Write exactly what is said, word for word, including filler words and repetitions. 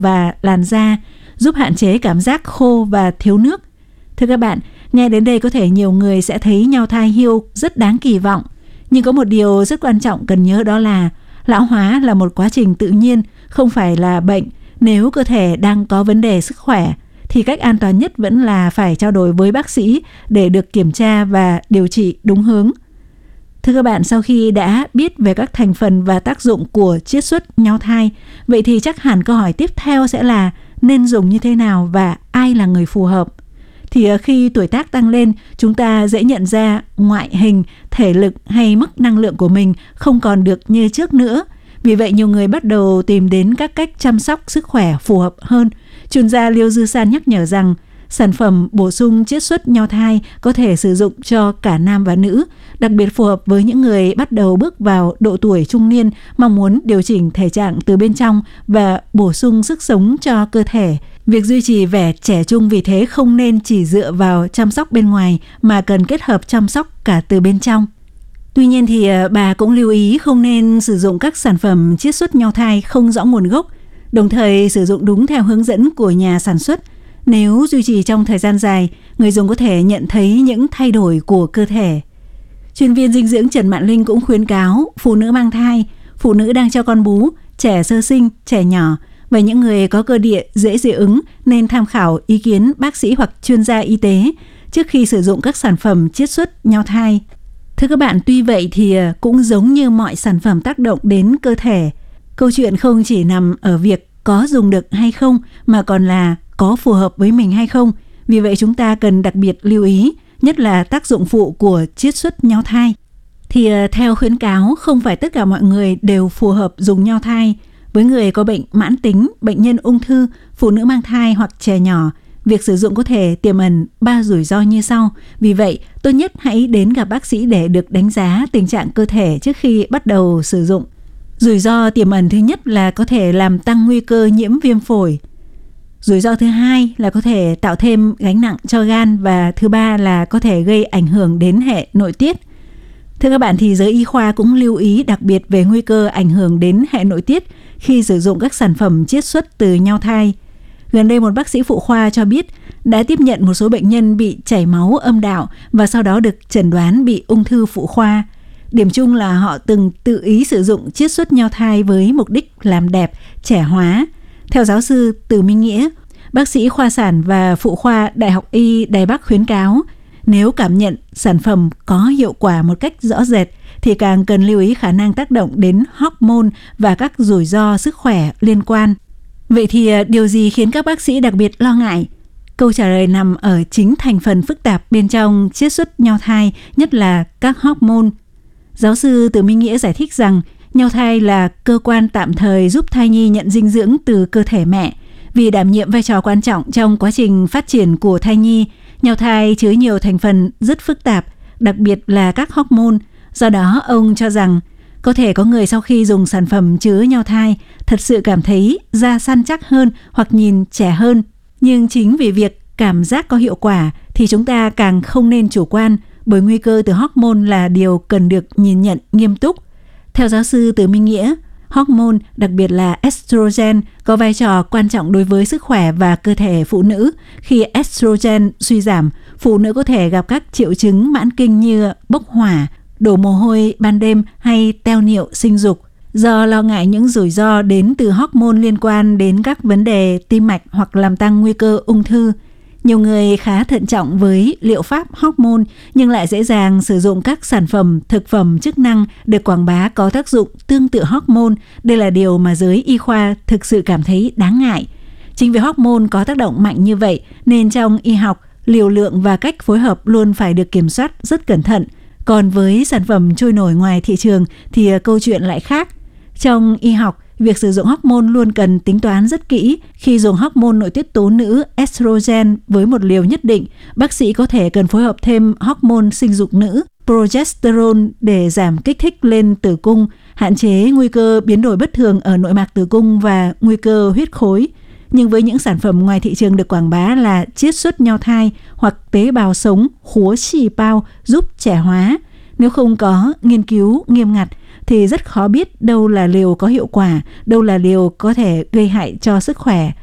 và làn da, giúp hạn chế cảm giác khô và thiếu nước. Thưa các bạn, nghe đến đây có thể nhiều người sẽ thấy nhau thai hưu rất đáng kỳ vọng. Nhưng có một điều rất quan trọng cần nhớ, đó là lão hóa là một quá trình tự nhiên, không phải là bệnh. Nếu cơ thể đang có vấn đề sức khỏe, thì cách an toàn nhất vẫn là phải trao đổi với bác sĩ để được kiểm tra và điều trị đúng hướng. Thưa các bạn, sau khi đã biết về các thành phần và tác dụng của chiết xuất nhau thai, vậy thì chắc hẳn câu hỏi tiếp theo sẽ là nên dùng như thế nào và ai là người phù hợp? Thì khi tuổi tác tăng lên, chúng ta dễ nhận ra ngoại hình, thể lực hay mức năng lượng của mình không còn được như trước nữa. Vì vậy, nhiều người bắt đầu tìm đến các cách chăm sóc sức khỏe phù hợp hơn. Chuyên gia Liêu Dư San nhắc nhở rằng, sản phẩm bổ sung chiết xuất nhau thai có thể sử dụng cho cả nam và nữ, đặc biệt phù hợp với những người bắt đầu bước vào độ tuổi trung niên, mong muốn điều chỉnh thể trạng từ bên trong và bổ sung sức sống cho cơ thể. Việc duy trì vẻ trẻ trung vì thế không nên chỉ dựa vào chăm sóc bên ngoài mà cần kết hợp chăm sóc cả từ bên trong. Tuy nhiên thì bà cũng lưu ý không nên sử dụng các sản phẩm chiết xuất nhau thai không rõ nguồn gốc, đồng thời sử dụng đúng theo hướng dẫn của nhà sản xuất. Nếu duy trì trong thời gian dài, người dùng có thể nhận thấy những thay đổi của cơ thể. Chuyên viên dinh dưỡng Trần Mạn Linh cũng khuyến cáo phụ nữ mang thai, phụ nữ đang cho con bú, trẻ sơ sinh, trẻ nhỏ và những người có cơ địa dễ dị ứng nên tham khảo ý kiến bác sĩ hoặc chuyên gia y tế trước khi sử dụng các sản phẩm chiết xuất nhau thai. Thưa các bạn, tuy vậy thì cũng giống như mọi sản phẩm tác động đến cơ thể, câu chuyện không chỉ nằm ở việc có dùng được hay không mà còn là có phù hợp với mình hay không. Vì vậy chúng ta cần đặc biệt lưu ý, nhất là tác dụng phụ của chiết xuất nhau thai. Thì theo khuyến cáo, không phải tất cả mọi người đều phù hợp dùng nhau thai. Với người có bệnh mãn tính, bệnh nhân ung thư, phụ nữ mang thai hoặc trẻ nhỏ, việc sử dụng có thể tiềm ẩn ba rủi ro như sau. Vì vậy, tốt nhất hãy đến gặp bác sĩ để được đánh giá tình trạng cơ thể trước khi bắt đầu sử dụng. Rủi ro tiềm ẩn thứ nhất là có thể làm tăng nguy cơ nhiễm viêm phổi. Rủi ro thứ hai là có thể tạo thêm gánh nặng cho gan, và thứ ba là có thể gây ảnh hưởng đến hệ nội tiết. Thưa các bạn, thì giới y khoa cũng lưu ý đặc biệt về nguy cơ ảnh hưởng đến hệ nội tiết khi sử dụng các sản phẩm chiết xuất từ nhau thai. Gần đây một bác sĩ phụ khoa cho biết đã tiếp nhận một số bệnh nhân bị chảy máu âm đạo và sau đó được chẩn đoán bị ung thư phụ khoa. Điểm chung là họ từng tự ý sử dụng chiết xuất nhau thai với mục đích làm đẹp, trẻ hóa. Theo giáo sư Từ Minh Nghĩa, bác sĩ khoa sản và phụ khoa Đại học Y Đài Bắc khuyến cáo, nếu cảm nhận sản phẩm có hiệu quả một cách rõ rệt thì càng cần lưu ý khả năng tác động đến hormone và các rủi ro sức khỏe liên quan. Vậy thì điều gì khiến các bác sĩ đặc biệt lo ngại? Câu trả lời nằm ở chính thành phần phức tạp bên trong chiết xuất nhau thai, nhất là các hormone. Giáo sư Từ Minh Nghĩa giải thích rằng nhau thai là cơ quan tạm thời giúp thai nhi nhận dinh dưỡng từ cơ thể mẹ. Vì đảm nhiệm vai trò quan trọng trong quá trình phát triển của thai nhi, nhau thai chứa nhiều thành phần rất phức tạp, đặc biệt là các hormone. Do đó, ông cho rằng có thể có người sau khi dùng sản phẩm chứa nhau thai thật sự cảm thấy da săn chắc hơn hoặc nhìn trẻ hơn. Nhưng chính vì việc cảm giác có hiệu quả thì chúng ta càng không nên chủ quan, bởi nguy cơ từ hormone là điều cần được nhìn nhận nghiêm túc. Theo giáo sư Từ Minh Nghĩa, hormone, đặc biệt là estrogen, có vai trò quan trọng đối với sức khỏe và cơ thể phụ nữ. Khi estrogen suy giảm, phụ nữ có thể gặp các triệu chứng mãn kinh như bốc hỏa, đổ mồ hôi ban đêm hay teo niệu sinh dục. Do lo ngại những rủi ro đến từ hormone liên quan đến các vấn đề tim mạch hoặc làm tăng nguy cơ ung thư, nhiều người khá thận trọng với liệu pháp hormone nhưng lại dễ dàng sử dụng các sản phẩm thực phẩm chức năng được quảng bá có tác dụng tương tự hormone. Đây là điều mà giới y khoa thực sự cảm thấy đáng ngại. Chính vì hormone có tác động mạnh như vậy nên trong y học, liều lượng và cách phối hợp luôn phải được kiểm soát rất cẩn thận. Còn với sản phẩm trôi nổi ngoài thị trường thì câu chuyện lại khác. Trong y học, việc sử dụng hormone luôn cần tính toán rất kỹ. Khi dùng hormone nội tiết tố nữ estrogen với một liều nhất định, bác sĩ có thể cần phối hợp thêm hormone sinh dục nữ progesterone để giảm kích thích lên tử cung, hạn chế nguy cơ biến đổi bất thường ở nội mạc tử cung và nguy cơ huyết khối. Nhưng với những sản phẩm ngoài thị trường được quảng bá là chiết xuất nhau thai hoặc tế bào sống khúa xì bao giúp trẻ hóa, nếu không có nghiên cứu nghiêm ngặt thì rất khó biết đâu là liều có hiệu quả, đâu là liều có thể gây hại cho sức khỏe.